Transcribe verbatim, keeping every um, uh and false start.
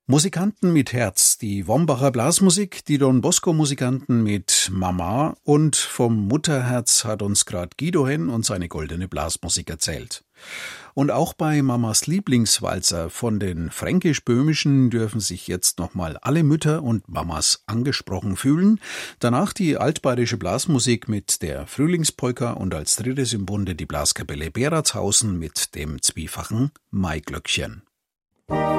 Musikanten mit Herz, die Wombacher Blasmusik, die Don Bosco-Musikanten mit Mama und vom Mutterherz hat uns grad Guido Henn und seine goldene Blasmusik erzählt. Und auch bei Mamas Lieblingswalzer von den Fränkisch-Böhmischen dürfen sich jetzt nochmal alle Mütter und Mamas angesprochen fühlen. Danach die altbayerische Blasmusik mit der Frühlingspolka und als drittes im Bunde die Blaskapelle Beratshausen mit dem zwiefachen Maiglöckchen.